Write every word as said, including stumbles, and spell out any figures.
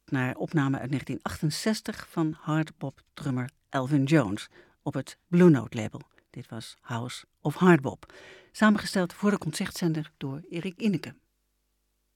naar opname uit negentien achtenzestig van hardbop-drummer Elvin Jones op het Blue Note label. Dit was House of Hardbop, samengesteld voor de Concertzender door Erik Inneke.